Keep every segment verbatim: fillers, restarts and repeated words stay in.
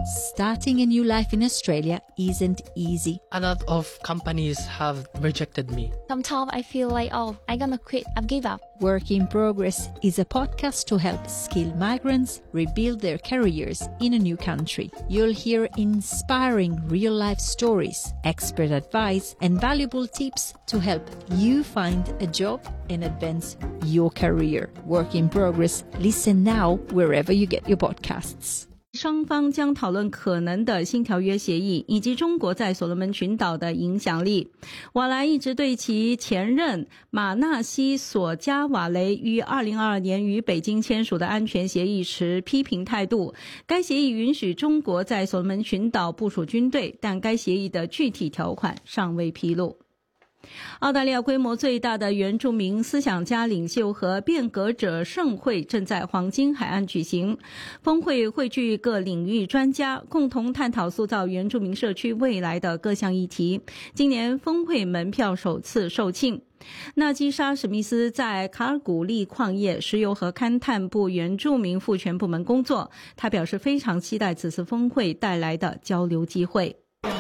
Starting a new life in Australia isn't easy. A lot of companies have rejected me. Sometimes I feel like, oh, I'm gonna quit, I've give up. Work in Progress is a podcast to help skilled migrants rebuild their careers in a new country. You'll hear inspiring real-life stories, expert advice, and valuable tips to help you find a job and advance your career. Work in Progress. Listen now wherever you get your podcasts. 双方将讨论可能的新条约协议以及中国在所罗门群岛的影响力。瓦莱一直对其前任马纳西索加瓦雷于二零二二年与北京签署的安全协议持批评态度。该协议允许中国在所罗门群岛部署军队，但该协议的具体条款尚未披露。澳大利亚规模最大的原住民思想家领袖和变革者盛会正在黄金海岸举行。峰会汇聚各领域专家，共同探讨塑造原住民社区未来的各项议题。今年峰会门票首次售罄。纳基莎·史密斯在卡尔古利矿业、石油和勘探部原住民赋权部门工作，他表示非常期待此次峰会带来的交流机会。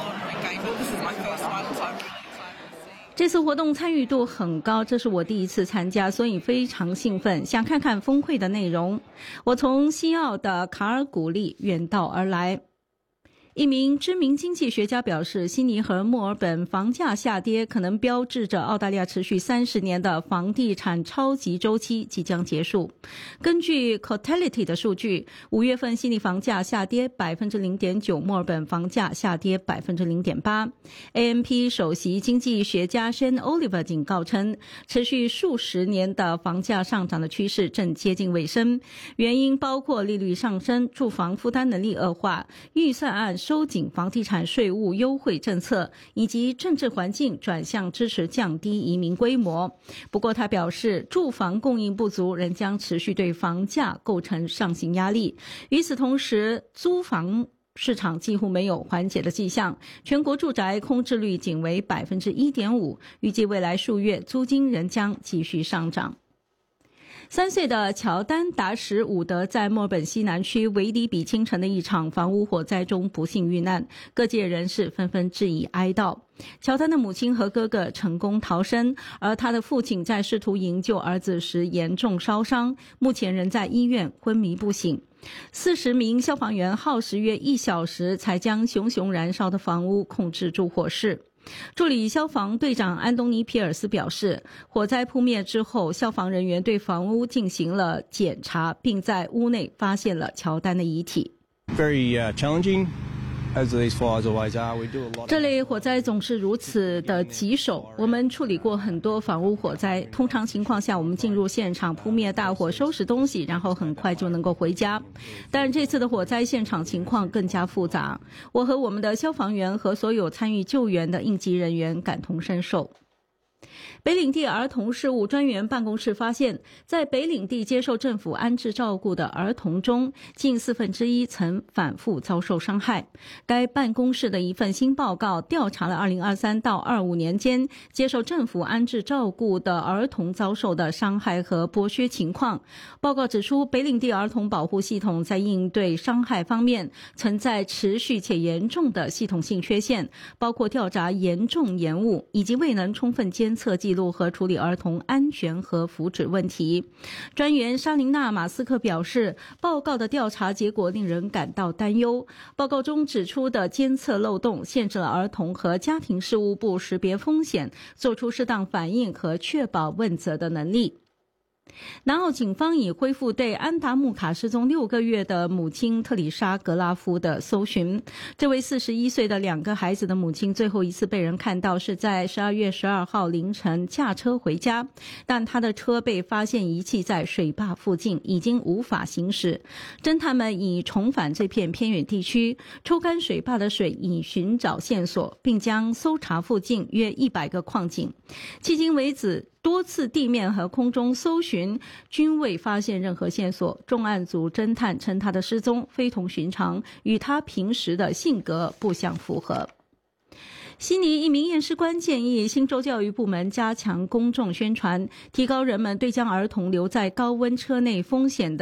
这次活动参与度很高，这是我第一次参加，所以非常兴奋，想看看峰会的内容。我从西澳的卡尔古利远道而来。一名知名经济学家表示，悉尼和墨尔本房价下跌可能标志着澳大利亚持续三十年的房地产超级周期即将结束。根据 Cotality 的数据，五月份悉尼房价下跌 百分之零点九， 墨尔本房价下跌 百分之零点八。 A M P 首席经济学家 Shane Oliver 警告称，持续数十年的房价上涨的趋势正接近尾声，原因包括利率上升、住房负担能力恶化、预算案收紧房地产税务优惠政策，以及政治环境转向支持降低移民规模。不过他表示，住房供应不足仍将持续对房价构成上行压力。与此同时，租房市场几乎没有缓解的迹象，全国住宅空置率仅为 百分之一点五， 预计未来数月租金仍将继续上涨。三岁的乔丹·达什伍德在墨尔本西南区维迪比清晨的一场房屋火灾中不幸遇难，各界人士纷纷致以哀悼。乔丹的母亲和哥哥成功逃生，而他的父亲在试图营救儿子时严重烧伤，目前仍在医院昏迷不醒。四十名消防员耗时约一小时才将熊熊燃烧的房屋控制住火势。助理消防队长安东尼·皮尔斯表示，火灾扑灭之后，消防人员对房屋进行了检查，并在屋内发现了乔丹的遗体。 Very uh, challenging. As these fires always are, we do a lot. 这类火灾总是如此的棘手。我们处理过很多房屋火灾，通常情况下，我们进入现场扑灭大火，收拾东西，然后很快就能够回家。但这次的火灾现场情况更加复杂，我和我们的消防员和所有参与救援的应急人员感同身受。北领地儿童事务专员办公室发现，在北领地接受政府安置照顾的儿童中，近四分之一曾反复遭受伤害。该办公室的一份新报告调查了二零二三到二五年间接受政府安置照顾的儿童遭受的伤害和剥削情况。报告指出，北领地儿童保护系统在应对伤害方面存在持续且严重的系统性缺陷，包括调查严重延误以及未能充分监测记录和处理儿童安全和福祉问题。专员莎琳娜·马斯克表示，报告的调查结果令人感到担忧。报告中指出的监测漏洞限制了儿童和家庭事务部识别风险、做出适当反应和确保问责的能力。南澳警方已恢复对安达穆卡失踪六个月的母亲特里莎·格拉夫的搜寻。这位四十一岁的两个孩子的母亲最后一次被人看到是在十二月十二号凌晨驾车回家，但她的车被发现遗弃在水坝附近，已经无法行驶。侦探们已重返这片偏远地区，抽干水坝的水以寻找线索，并将搜查附近约一百个矿井。迄今为止，多次地面和空中搜寻均未发现任何线索。重案组侦探称他的失踪非同寻常，与他平时的性格不相符合。悉尼一名验尸官建议新州教育部门加强公众宣传，提高人们对将儿童留在高温车内风险的